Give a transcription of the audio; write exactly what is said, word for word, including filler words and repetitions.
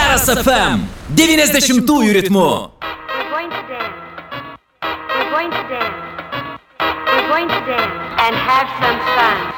Geras F M devyniasdešimtųjų ritmu. We're going to dance. We're going to dance. We're going to dance and have some fun.